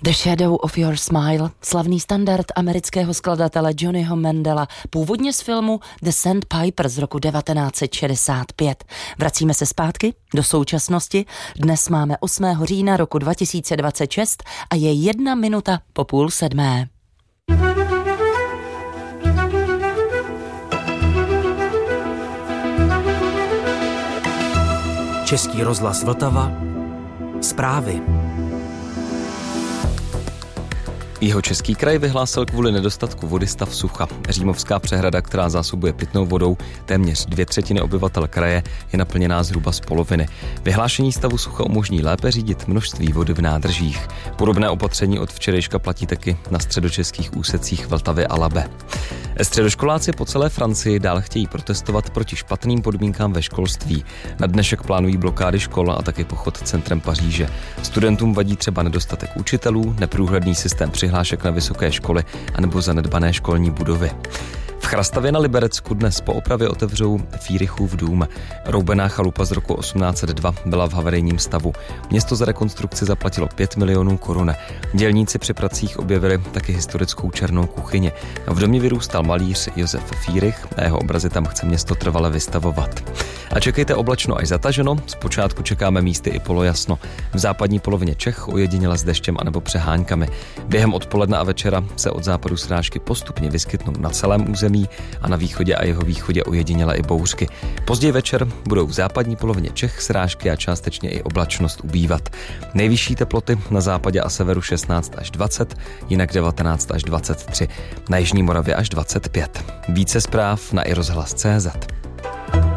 The Shadow of Your Smile, slavný standard amerického skladatele Johnnyho Mandela, původně z filmu The Sandpiper z roku 1965. Vracíme se zpátky do současnosti. Dnes máme 8. října roku 2026 a je 1 minuta po 6:30. Český rozhlas Vltava. Zprávy. Jihočeský kraj vyhlásil kvůli nedostatku vody stav sucha. Římovská přehrada, která zásobuje pitnou vodou téměř 2/3 obyvatel kraje, je naplněná zhruba z poloviny. Vyhlášení stavu sucha umožní lépe řídit množství vody v nádržích. Podobné opatření od včerejška platí taky na středočeských úsecích Vltavy a Labe. Středoškoláci po celé Francii dál chtějí protestovat proti špatným podmínkám ve školství. Na dnešek plánují blokády škol a taky pochod centrem Paříže. Studentům vadí třeba nedostatek učitelů, neprůhledný systém přihlášek na vysoké školy anebo zanedbané školní budovy. V Chrastavě na Liberecku dnes po opravě otevřou Fírichův dům. Roubená chalupa z roku 1802 byla v havarijním stavu. Město za rekonstrukci zaplatilo 5 milionů korun. Dělníci při pracích objevili taky historickou černou kuchyni. V domě vyrůstal malíř Josef Fírich a jeho obrazy tam chce město trvale vystavovat. A čekejte oblačno až zataženo, zpočátku čekáme místy i polojasno. V západní polovině Čech ojediněle s deštěm anebo přeháňkami. Během odpoledne a večera se od západu srážky postupně vyskytnou na celém území a na východě a jihovýchodě ojediněle i bouřky. Později večer budou v západní polovině Čech srážky a částečně i oblačnost ubývat. Nejvyšší teploty na západě a severu 16 až 20, jinak 19 až 23, na jižní Moravě až 25. Více zpráv na iRozhlas.cz.